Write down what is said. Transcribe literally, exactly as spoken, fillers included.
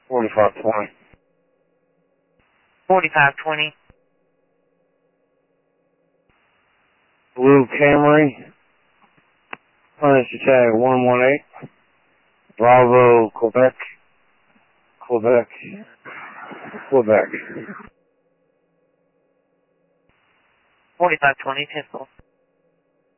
forty-five twenty. forty-five twenty. Blue Camry. Furniture tag one one eight. Bravo, Quebec. Quebec. Quebec. forty-five twenty, typical.